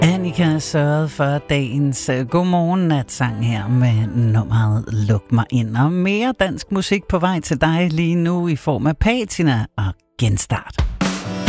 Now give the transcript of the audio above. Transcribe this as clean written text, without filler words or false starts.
Annika sørgede for dagens godmorgen natsang her med nummeret Luk mig ind. Og mere dansk musik på vej til dig lige nu i form af Patina og Genstart.